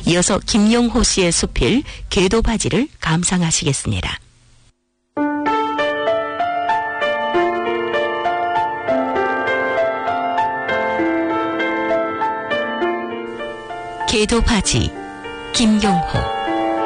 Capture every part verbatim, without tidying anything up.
이어서 김용호 씨의 수필 궤도바지를 감상하시겠습니다. 궤도바지 김용호.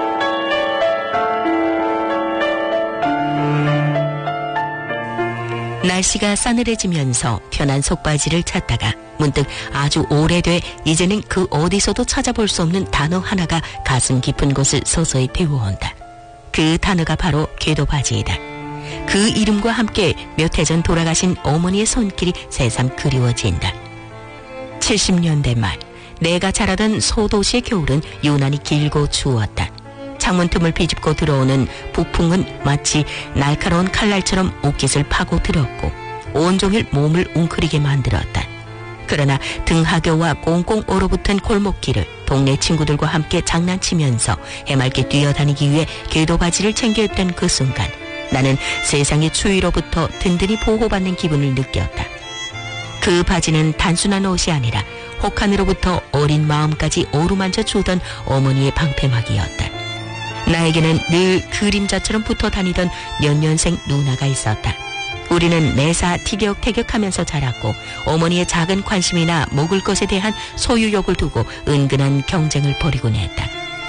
날씨가 싸늘해지면서 편한 속바지를 찾다가 문득 아주 오래돼 이제는 그 어디서도 찾아볼 수 없는 단어 하나가 가슴 깊은 곳을 서서히 배워온다. 그 단어가 바로 궤도바지이다. 그 이름과 함께 몇 해 전 돌아가신 어머니의 손길이 새삼 그리워진다. 칠십 년대 말 내가 자라던 소도시의 겨울은 유난히 길고 추웠다. 창문 틈을 비집고 들어오는 북풍은 마치 날카로운 칼날처럼 옷깃을 파고 들었고 온종일 몸을 웅크리게 만들었다. 그러나 등하교와 꽁꽁 얼어붙은 골목길을 동네 친구들과 함께 장난치면서 해맑게 뛰어다니기 위해 궤도바지를 챙겨 입던 그 순간 나는 세상의 추위로부터 든든히 보호받는 기분을 느꼈다. 그 바지는 단순한 옷이 아니라 혹한으로부터 어린 마음까지 어루만져 주던 어머니의 방패막이었다. 나에게는 늘 그림자처럼 붙어 다니던 연년생 누나가 있었다. 우리는 매사 티격태격하면서 자랐고 어머니의 작은 관심이나 먹을 것에 대한 소유욕을 두고 은근한 경쟁을 벌이곤 했다.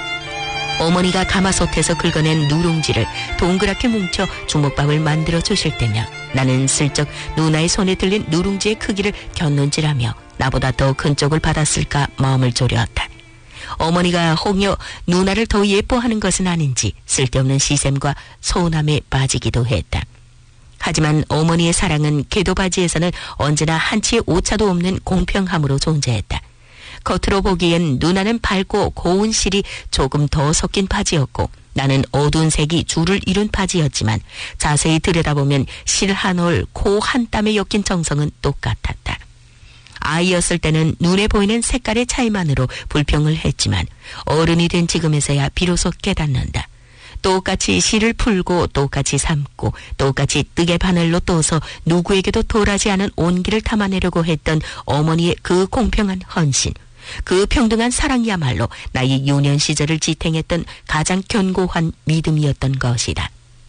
어머니가 가마솥에서 긁어낸 누룽지를 동그랗게 뭉쳐 주먹밥을 만들어 주실 때면 나는 슬쩍 누나의 손에 들린 누룽지의 크기를 곁눈질하며 나보다 더 큰 쪽을 받았을까 마음을 졸였다. 어머니가 혹여 누나를 더 예뻐하는 것은 아닌지 쓸데없는 시샘과 서운함에 빠지기도 했다. 하지만 어머니의 사랑은 궤도바지에서는 언제나 한치의 오차도 없는 공평함으로 존재했다. 겉으로 보기엔 누나는 밝고 고운 실이 조금 더 섞인 바지였고 나는 어두운 색이 줄을 이룬 바지였지만 자세히 들여다보면 실 한 올, 코 한 땀에 엮인 정성은 똑같았다. 아이였을 때는 눈에 보이는 색깔의 차이만으로 불평을 했지만 어른이 된 지금에서야 비로소 깨닫는다. 똑같이 실을 풀고 똑같이 삶고 똑같이 뜨개 바늘로 떠서 누구에게도 덜하지 않은 온기를 담아내려고 했던 어머니의 그 공평한 헌신, 그 평등한 사랑이야말로 나의 유년 시절을 지탱했던 가장 견고한 믿음이었던 것이다.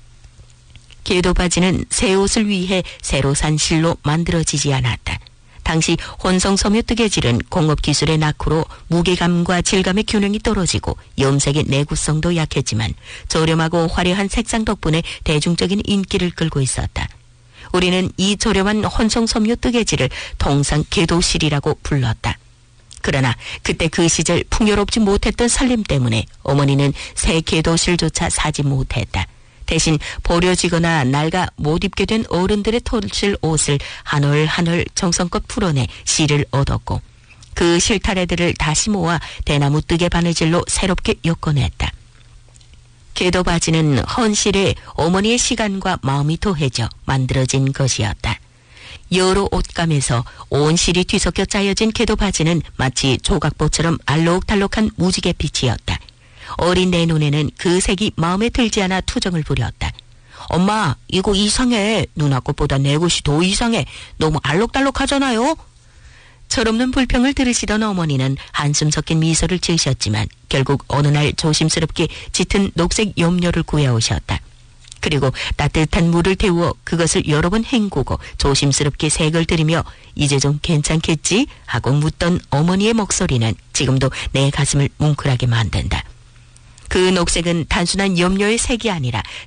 궤도바지는 새 옷을 위해 새로 산 실로 만들어지지 않았다. 당시 혼성섬유 뜨개질은 공업기술의 낙후로 무게감과 질감의 균형이 떨어지고 염색의 내구성도 약했지만 저렴하고 화려한 색상 덕분에 대중적인 인기를 끌고 있었다. 우리는 이 저렴한 혼성섬유 뜨개질을 통상 궤도실이라고 불렀다. 그러나 그때 그 시절 풍요롭지 못했던 살림 때문에 어머니는 새 궤도실조차 사지 못했다. 대신 버려지거나 낡아 못 입게 된 어른들의 털실 옷을 한 올 한 올 정성껏 풀어내 실을 얻었고 그 실타래들을 다시 모아 대나무 뜨개 바느질로 새롭게 엮어냈다. 궤도바지는 헌실에 어머니의 시간과 마음이 더해져 만들어진 것이었다. 여러 옷감에서 온 실이 뒤섞여 짜여진 궤도바지는 마치 조각보처럼 알록달록한 무지개 빛이었다. 어린 내 눈에는 그 색이 마음에 들지 않아 투정을 부렸다. 엄마, 이거 이상해. 누나 것보다 내 것이 더 이상해. 너무 알록달록하잖아요. 철없는 불평을 들으시던 어머니는 한숨 섞인 미소를 지으셨지만 결국 어느 날 조심스럽게 짙은 녹색 염료를 구해오셨다. 그리고 따뜻한 물을 데우어 그것을 여러 번 헹구고 조심스럽게 색을 들이며 이제 좀 괜찮겠지? 하고 묻던 어머니의 목소리는 지금도 내 가슴을 뭉클하게 만든다. 그 녹색은 단순한 염료의 색이 아니라